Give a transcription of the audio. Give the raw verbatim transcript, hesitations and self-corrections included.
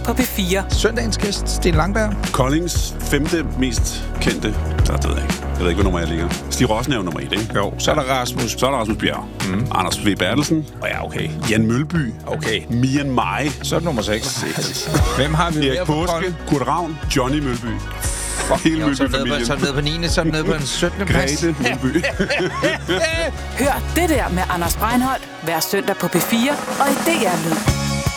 på P fire. Søndagens gæst, Sten Langberg. Koldings femte mest kendte. Så det ved jeg ikke. Jeg ved ikke, hvad nummer jeg ligger. Stig Rossen er jo nummer et, ikke? Jo, så er der Rasmus. Så er der Rasmus Bjerg. Mm. Anders V. Bertelsen. Oh, ja, okay. Jan Mølby. Okay. Mian Mai. Så er det nummer seks. Hvem har vi Erik mere på Påske. Kolding? Kurt Ravn. Johnny Mølby. Hele Jo, så er Mølby-familien. nede på, så er nede på niende, så er nede på en syttende plads. Grete Mølby. Hør det der med Anders Breinholt hver søndag på P fire og i D R Lyd.